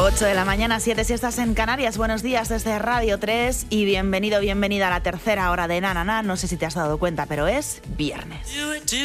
8 de la mañana, 7 si estás en Canarias. Buenos días desde Radio 3 y bienvenida a la tercera hora de Na Na Na. No sé si te has dado cuenta, pero es viernes.